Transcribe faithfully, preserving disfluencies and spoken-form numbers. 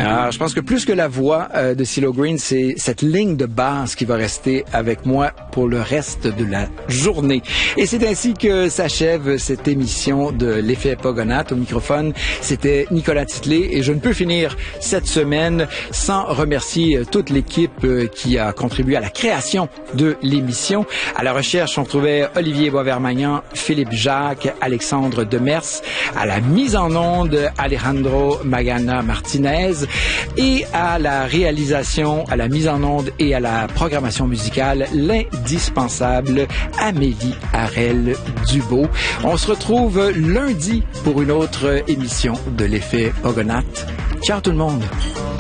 Alors, je pense que plus que la voix euh, de CeeLo Green, c'est cette ligne de basse qui va rester avec moi pour le reste de la journée. Et c'est ainsi que s'achève cette émission de l'Effet Pogonath. Au microphone, c'était Nicolas Titley et je ne peux finir cette semaine sans remercier toute l'équipe qui a contribué à la création de l'émission. À la recherche, on trouvait Olivier Boisvermagnan, Philippe Jacques, Alexandre Demers, à la mise en onde, Alejandro Magana Martinez, et à la réalisation, à la mise en onde et à la programmation musicale, l'indispensable Amélie Harel-Dubo. On se retrouve lundi pour une autre émission de l'Effet Pogonath. Ciao tout le monde!